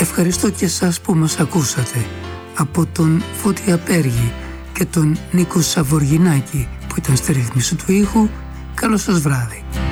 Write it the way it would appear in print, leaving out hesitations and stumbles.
Ευχαριστώ και εσάς που μας ακούσατε. Από τον Φώτη Απέργη και τον Νίκο Σαβοργινάκη που ήταν στη ρύθμιση του ήχου, καλό σας βράδυ.